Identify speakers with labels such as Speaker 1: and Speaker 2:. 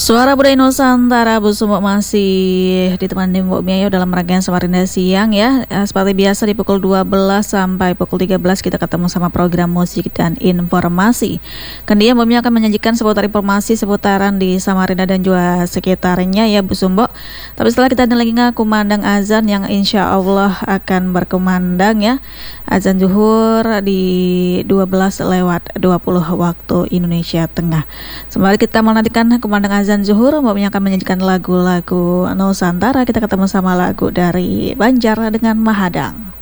Speaker 1: Suara Budaya Nusantara Bu Sumo masih ditemani Mbok Miayo dalam rangkaian Samarinda Siang ya. Seperti biasa di pukul 12 sampai pukul 13 kita ketemu sama program musik dan informasi. Kemudian Mbok Miayo akan menyajikan seputar informasi seputaran di Samarinda dan juga sekitarnya ya Bu Sumbo. Tapi setelah kita lagi kumandang azan yang insya Allah akan berkumandang ya. Azan zuhur di 12:20 waktu Indonesia Tengah. Sembari kita menantikan kumandang azan zuhur, Mbak Mia akan menyajikan lagu-lagu Nusantara. Kita ketemu sama lagu dari Banjar dengan Mahadang.